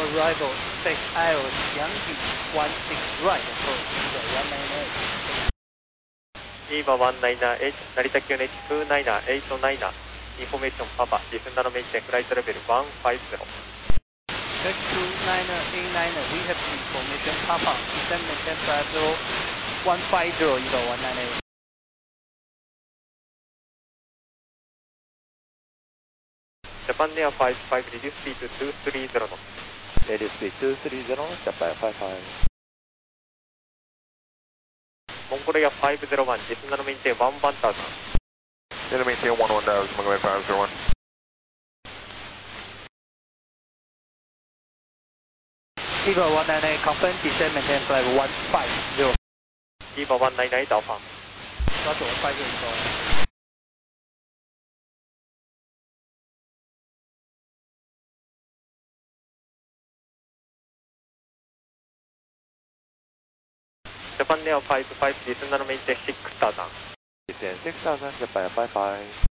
arrival, expect IOS Yankee 16 right, approach Viva 198. Viva 198, Narita QNH 298, Information Papa, descend and maintain flight level 150. Back to 989, we have information Papa, descend maintain flight level 150, Viva 198. Japan Air 55, reduce speed to 230 knots. Reduce speed 230, Japan 55. Mongolia 501, descend and maintain 1000. Descend and maintain 1000, Mongolia 501. Viva 198, confirm descend maintain flight 150. Viva 198, Alpha. Roger, 150. Japan Air 55, descend and maintain 6000. Descend 6000, Japan 55.